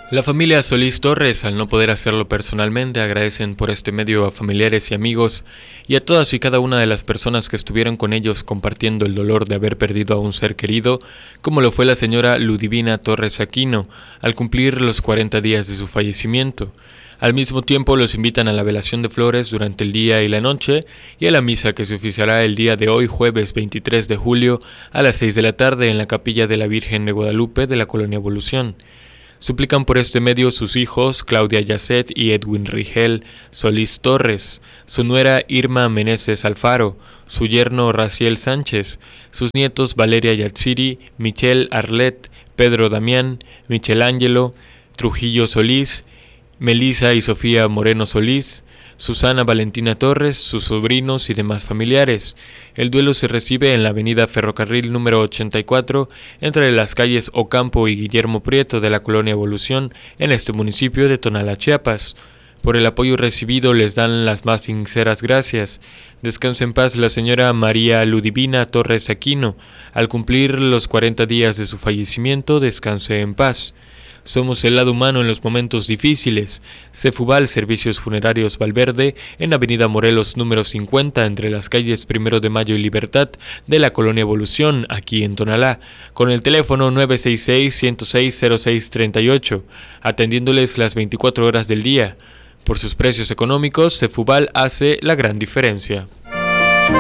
La familia Solís Torres, al no poder hacerlo personalmente, agradecen por este medio a familiares y amigos y a todas y cada una de las personas que estuvieron con ellos compartiendo el dolor de haber perdido a un ser querido, como lo fue la señora Ludivina Torres Aquino, al cumplir los 40 días de su fallecimiento. Al mismo tiempo los invitan a la velación de flores durante el día y la noche y a la misa que se oficiará el día de hoy, jueves 23 de julio, a las 6 de la tarde en la capilla de la Virgen de Guadalupe de la Colonia Evolución. Suplican por este medio sus hijos Claudia Yacet y Edwin Rigel Solís Torres, su nuera Irma Meneses Alfaro, su yerno Raciel Sánchez, sus nietos Valeria Yatsiri, Michelle Arlet, Pedro Damián, Michelangelo Trujillo Solís, Melisa y Sofía Moreno Solís, Susana Valentina Torres, sus sobrinos y demás familiares. El duelo se recibe en la avenida Ferrocarril número 84, entre las calles Ocampo y Guillermo Prieto de la Colonia Evolución, en este municipio de Tonalá, Chiapas. Por el apoyo recibido les dan las más sinceras gracias. Descanse en paz la señora María Ludivina Torres Aquino. Al cumplir los 40 días de su fallecimiento, descanse en paz. Somos el lado humano en los momentos difíciles. Cefubal Servicios Funerarios Valverde, en Avenida Morelos número 50, entre las calles 1 de Mayo y Libertad de la Colonia Evolución, aquí en Tonalá, con el teléfono 966-106-0638, atendiéndoles las 24 horas del día. Por sus precios económicos, Cefubal hace la gran diferencia.